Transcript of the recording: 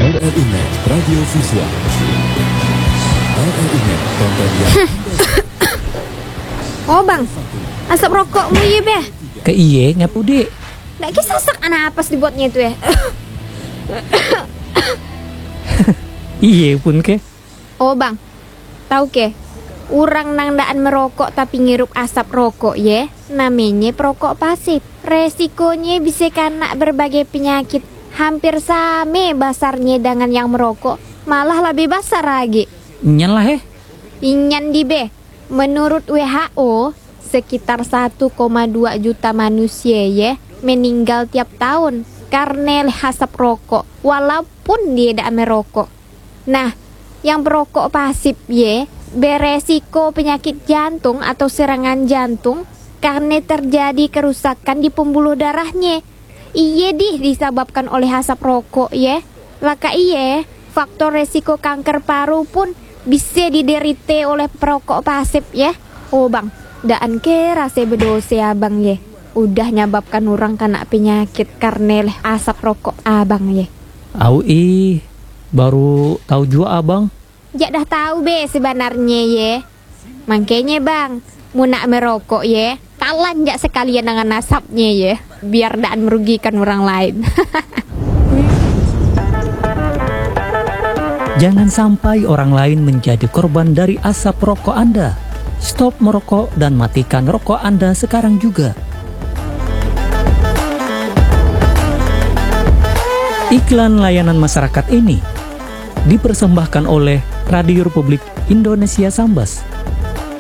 RRI Net Radio Visual. RRI Net, konten yang Oh bang, asap rokokmu iya beh. Ke iye ngapu dek. Nggak kisah sak anak apa dibuatnya itu ya. Iye pun ke. Oh bang, tahu ke? Urang nang daan merokok tapi ngirup asap rokok ya, namanya perokok pasif. Resikonya bisa kena berbagai penyakit. Hampir sama basarnya dengan yang merokok, malah lebih besar lagi. Nyan lah Inyan di be. Menurut WHO, sekitar 1,2 juta manusia ya meninggal tiap tahun karena asap rokok, walaupun dia tidak merokok. Nah, yang perokok pasif ya beresiko penyakit jantung atau serangan jantung karena terjadi kerusakan di pembuluh darahnya. Iya disebabkan oleh asap rokok ya. Laka iya, faktor resiko kanker paru pun bisa diderita oleh perokok pasif ya. Oh bang, daan ke rasa berdosa abang ya. Udah nyebabkan orang kena penyakit karena asap rokok abang ya. Au baru tahu juga abang. Ya dah tahu be sebenarnya ya. Makanya bang, mau nak merokok ya, kalan jak sekalian dengan asapnya ya, biar tidak merugikan orang lain. Jangan sampai orang lain menjadi korban dari asap rokok Anda. Stop merokok dan matikan rokok Anda sekarang juga. Iklan layanan masyarakat ini dipersembahkan oleh Radio Republik Indonesia Sambas.